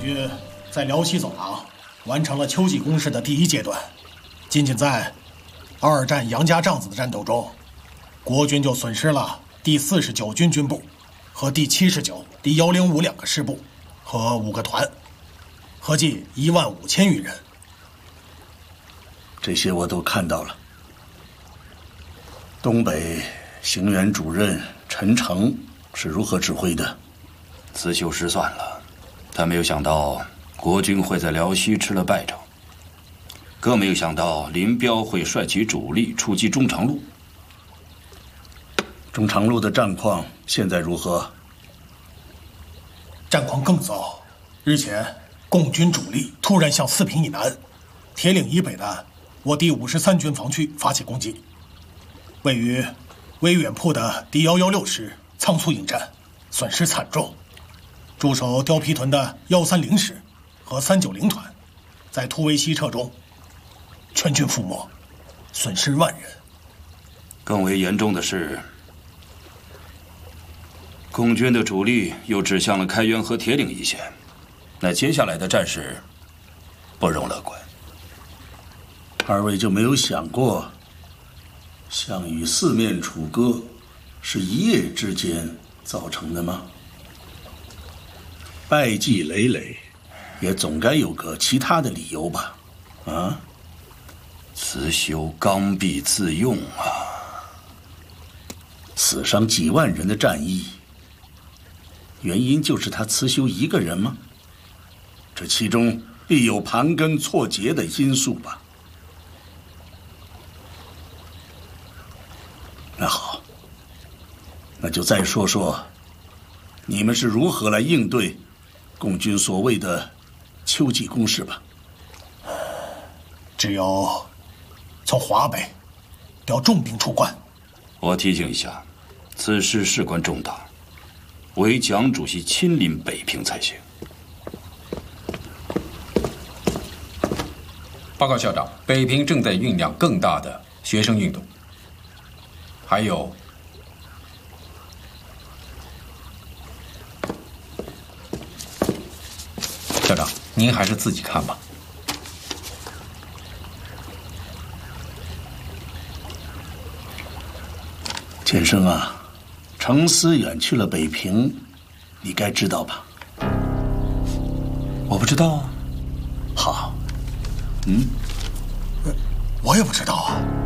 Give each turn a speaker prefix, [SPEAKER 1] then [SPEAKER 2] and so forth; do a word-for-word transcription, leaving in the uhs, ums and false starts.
[SPEAKER 1] 军在辽西走廊完成了秋季攻势的第一阶段，仅仅在二战杨家帐子的战斗中，国军就损失了第四十九军军部和第七十九、第一零五两个师部和五个团，合计一万五千余人。
[SPEAKER 2] 这些我都看到了。东北行辕主任陈诚是如何指挥的？
[SPEAKER 3] 慈秀失算了，他没有想到国军会在辽西吃了败仗，更没有想到林彪会率起主力出击中长路。
[SPEAKER 2] 中长路的战况现在如何？
[SPEAKER 1] 战况更糟。日前，共军主力突然向四平以南、铁岭以北的我第五十三军防区发起攻击，位于威远铺的第一一六师仓促应战，损失惨重。驻守貂皮屯的一三零师和三九零团，在突围西撤中全军覆没，损失万人。
[SPEAKER 3] 更为严重的是，共军的主力又指向了开原和铁岭一线，那接下来的战事不容乐观。
[SPEAKER 2] 二位就没有想过，项羽四面楚歌是一夜之间造成的吗？败绩累累，也总该有个其他的理由吧？啊？
[SPEAKER 3] 慈修刚愎自用啊！
[SPEAKER 2] 死伤几万人的战役，原因就是他慈修一个人吗？这其中必有盘根错节的因素吧？那好，那就再说说，你们是如何来应对共军所谓的秋季攻势吧？
[SPEAKER 1] 只有从华北调重兵出关。
[SPEAKER 3] 我提醒一下，此事事关重大，唯蒋主席亲临北平才行。
[SPEAKER 4] 报告校长，北平正在酝酿更大的学生运动。还有，校长，您还是自己看吧。
[SPEAKER 2] 建生啊，程思远去了北平，你该知道吧？
[SPEAKER 4] 我不知道啊。
[SPEAKER 2] 好，嗯，
[SPEAKER 1] 我也不知道啊。